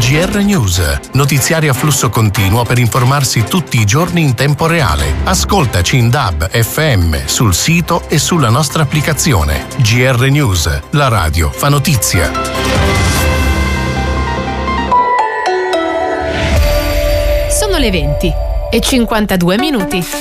GR News, notiziari a flusso continuo per informarsi tutti i giorni in tempo reale. Ascoltaci in DAB, FM, sul sito e sulla nostra applicazione. GR News, la radio fa notizia. Sono le 20:52.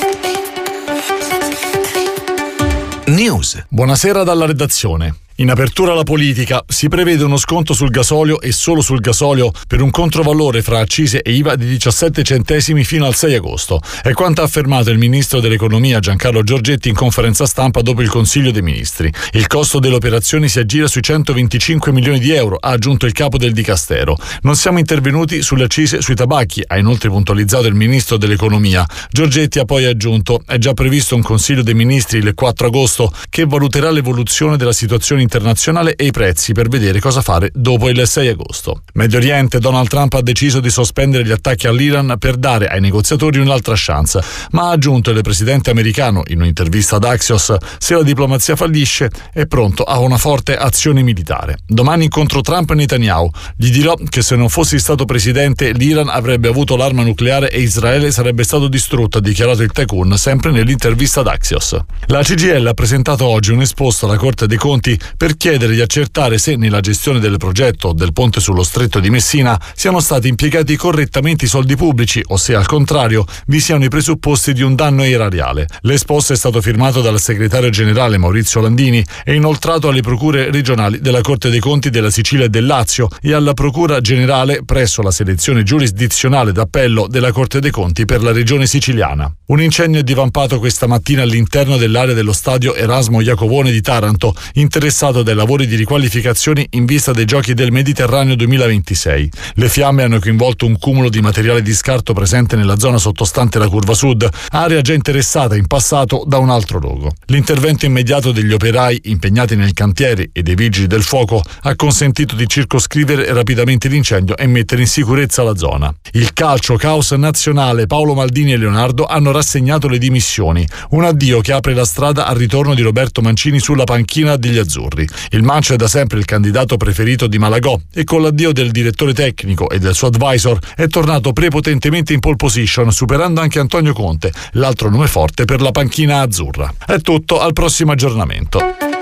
News. Buonasera dalla redazione. In apertura alla politica si prevede uno sconto sul gasolio e solo sul gasolio per un controvalore fra accise e IVA di 17 centesimi fino al 6 agosto. È quanto ha affermato il ministro dell'economia Giancarlo Giorgetti in conferenza stampa dopo il Consiglio dei Ministri. Il costo delle operazioni si aggira sui 125 milioni di euro, ha aggiunto il capo del Dicastero. Non siamo intervenuti sulle accise sui tabacchi, ha inoltre puntualizzato il ministro dell'economia. Giorgetti ha poi aggiunto: è già previsto un Consiglio dei Ministri il 4 agosto che valuterà l'evoluzione della situazione internazionale e i prezzi per vedere cosa fare dopo il 6 agosto. Medio Oriente, Donald Trump ha deciso di sospendere gli attacchi all'Iran per dare ai negoziatori un'altra chance, ma ha aggiunto il presidente americano in un'intervista ad Axios: se la diplomazia fallisce è pronto a una forte azione militare. Domani incontro Trump e Netanyahu. Gli dirò che se non fossi stato presidente l'Iran avrebbe avuto l'arma nucleare e Israele sarebbe stato distrutto, ha dichiarato il tycoon sempre nell'intervista ad Axios. La CGIL ha presentato oggi un esposto alla Corte dei Conti per chiedere di accertare se nella gestione del progetto del ponte sullo Stretto di Messina siano stati impiegati correttamente i soldi pubblici o se al contrario vi siano i presupposti di un danno erariale. L'esposto è stato firmato dal segretario generale Maurizio Landini e inoltrato alle procure regionali della Corte dei Conti della Sicilia e del Lazio e alla procura generale presso la selezione giurisdizionale d'appello della Corte dei Conti per la regione siciliana. Un incendio è divampato questa mattina all'interno dell'area dello stadio Erasmo Iacovone di Taranto, interessato dai lavori di riqualificazione in vista dei Giochi del Mediterraneo 2026. Le fiamme hanno coinvolto un cumulo di materiale di scarto presente nella zona sottostante la curva sud, area già interessata in passato da un altro rogo. L'intervento immediato degli operai impegnati nel cantiere e dei vigili del fuoco ha consentito di circoscrivere rapidamente l'incendio e mettere in sicurezza la zona. Il calcio, caos nazionale, Paolo Maldini e Leonardo hanno rassegnato le dimissioni, un addio che apre la strada al ritorno di Roberto Mancini sulla panchina degli azzurri. Il Mancio è da sempre il candidato preferito di Malagò e con l'addio del direttore tecnico e del suo advisor è tornato prepotentemente in pole position, superando anche Antonio Conte, l'altro nome forte per la panchina azzurra. È tutto, al prossimo aggiornamento.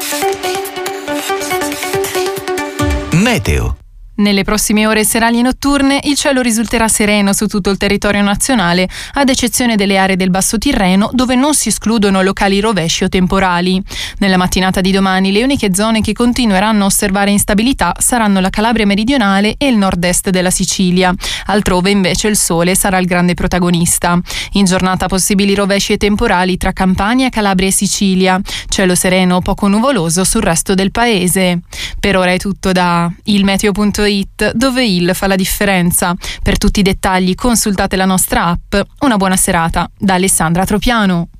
Meteo. Nelle prossime ore serali e notturne il cielo risulterà sereno su tutto il territorio nazionale, ad eccezione delle aree del Basso Tirreno, dove non si escludono locali rovesci o temporali. Nella mattinata di domani le uniche zone che continueranno a osservare instabilità saranno la Calabria meridionale e il nord-est della Sicilia. Altrove invece il sole sarà il grande protagonista. In giornata possibili rovesci e temporali tra Campania, Calabria e Sicilia. Cielo sereno poco nuvoloso sul resto del paese. Per ora è tutto da ilmeteo.it, dove il fa la differenza. Per tutti i dettagli consultate la nostra app. Una buona serata da Alessandra Tropiano.